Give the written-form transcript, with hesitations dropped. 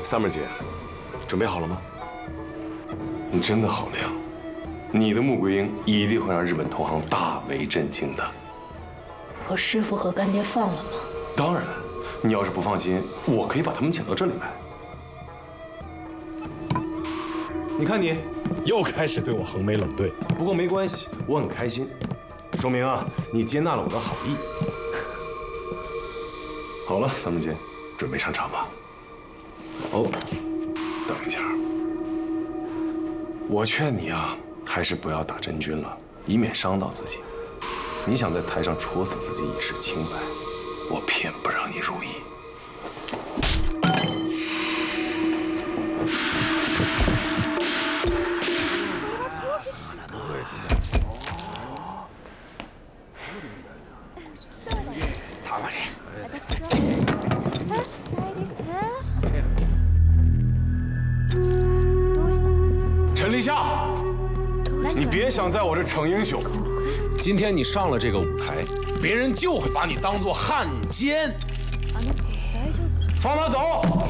Summer 姐，准备好了吗？你真的好亮，你的穆桂英一定会让日本同行大为震惊的。 我师傅和干爹放了吗？ 当然，你要是不放心，我可以把他们请到这里来。你看你，又开始对我横眉冷对。不过没关系，我很开心，说明啊，你接纳了我的好意。好了，Summer姐，准备上场吧。哦，等一下，我劝你啊，还是不要打真菌了，以免伤到自己。你想在台上戳死自己以示清白，我偏不让你如意。陈立夏，你别想在我这逞英雄。今天你上了这个舞台，别人就会把你当作汉奸。放他走。